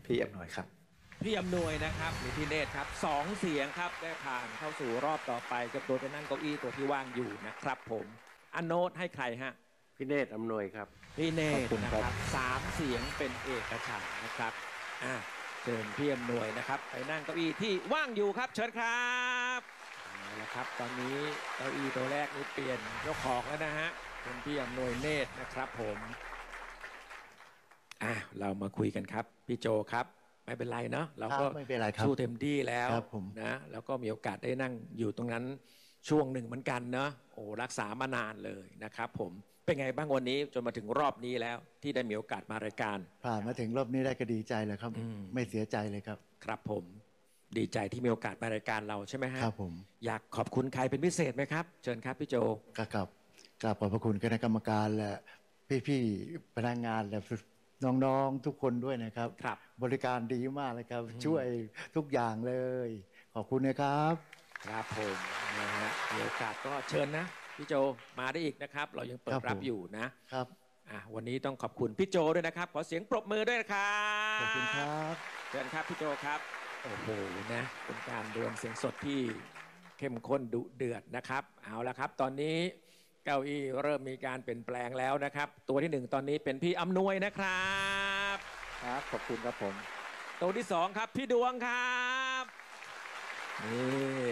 พี่อำนวยครับพี่อำนวยนะครับหรือพี่เนตรครับ2 เสียงครับได้ผ่านเข้าสู่รอบต่อไปกับตัวไปนั่งเก้าอี้ตัวที่ว่างอยู่นะครับผมอันโนตให้ใครฮะพี่เนตรอำนวยครับพี่เนตรนะครับ3 เสียงเป็นเอกฉันท์นะครับเชิญพี่อำนวยนะครับไปนั่งเก้าอี้ที่ว่างอยู่ครับเชิญครับเอาละครับตอนนี้เก้าอี้ตัวแรกนี้เปลี่ยนเจ้าของแล้วนะฮะเป็นพี่อำนวยเนตรนะครับผมเรามาคุยกันครับพี่โจครับไม่เป็นไรเนาะเราก็ไม่เป็นไรครับสู้เต็มที่แล้วผมนะแล้วก็มีโอกาสได้นั่งอยู่ตรงนั้นช่วงหนึ่งเหมือนกันเนาะโอ้รักษามานานเลยนะครับผมเป็นไงบ้างวันนี้จนมาถึงรอบนี้แล้วที่ได้มีโอกาสมารายการผ่านมาถึงรอบนี้ได้ก็ดีใจเลยครับไม่เสียใจเลยครับครับผมดีใจที่มีโอกาสมารายการเราใช่ไหมฮะครับผมอยากขอบคุณใครเป็นพิเศษไหมครับเชิญครับพี่โจกราบขอบพระคุณคณะกรรมการและพี่ๆพนักงานและน้องๆทุกคนด้วยนะครับบริการดีมากเลยครับช่วยทุกอย่างเลยขอบคุณนะครับครับผมนะฮะมีโอกาสก็เชิญนะพี่โจมาได้อีกนะครับเรายังเปิดรับอยู่นะครับวันนี้ต้องขอบคุณพี่โจด้วยนะครับขอเสียงปรบมือด้วยนะครับขอบคุณครับเชิญครับพี่โจครับโอ้โหนะเป็นการดวลเสียงสดที่เข้มข้นดุเดือดนะครับเอาละครับตอนนี้เก้าอี้เริ่มมีการเปลี่ยนแปลงแล้วนะครับตัวที่1ตอนนี้เป็นพี่อำนวยนะครับครับขอบคุณครับผมตัวที่2ครับพี่ดวงครับนี่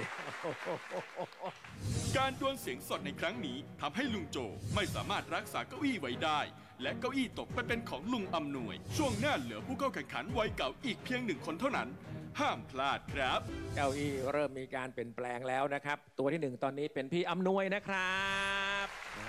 การดวลเสียงสดในครั้งนี้ทำให้ลุงโจไม่สามารถรักษาเก้าอี้ไว้ได้และเก้าอี้ตกไปเป็นของลุงอำนวยช่วงหน้าเหลือผู้เข้าแข่งขันวัยเก่าอีกเพียง1 คนเท่านั้นห้ามพลาดครับเก้าอี้เริ่มมีการเปลี่ยนแปลงแล้วนะครับตัวที่1ตอนนี้เป็นพี่อำนวยนะครับ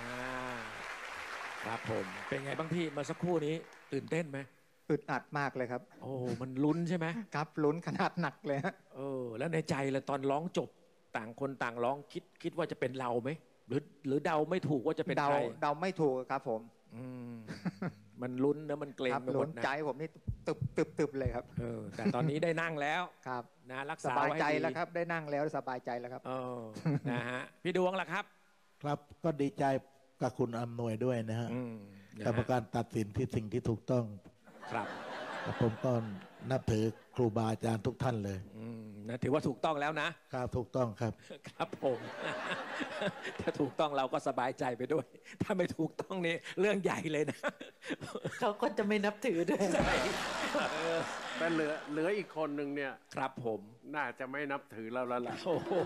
ครับผมเป็นไงบ้างพี่มาสักครู่นี้ตื่นเต้นไหมอึดอัดมากเลยครับโอ้มันลุ้นใช่ไหมครับลุ้นขนาดหนักเลยฮะแล้วในใจเลยตอนร้องจบต่างคนต่างร้องคิดว่าจะเป็นเราไหมหรือเดาไม่ถูกว่าจะเป็นใครเดาไม่ถูกครับผมมันลุ้นนะมันเกรงไปหมดนะใจผมนี่ตึบเลยครับแต่ตอนนี้ได้นั่งแล้วครับนะรักษาสบายใจแล้วครับได้นั่งแล้วสบายใจแล้วครับนะฮะพี่ดวงล่ะครับครับก็ดีใจกับคุณอำนวยด้วยนะฮะกรรมการตัดสินที่สิ่งที่ถูกต้องครับผมก็นับถือครูบาอาจารย์ทุกท่านเลยนะถือว่าถูกต้องแล้วนะครับถูกต้องครับครับผมถ้าถูกต้องเราก็สบายใจไปด้วยถ้าไม่ถูกต้องนี่เรื่องใหญ่เลยนะเขาก็จะไม่นับถือด้วยแต่เหลืออีกคนหนึ่งเนี่ยครับผมน่าจะไม่นับถือเราแล้วล่ะโอ้โห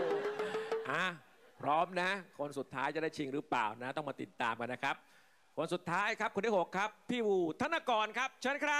พร้อมนะคนสุดท้ายจะได้ชิงหรือเปล่านะต้องมาติดตามกันนะครับคนสุดท้ายครับคนที่6ครับพี่วูธนกรครับเชิญครับ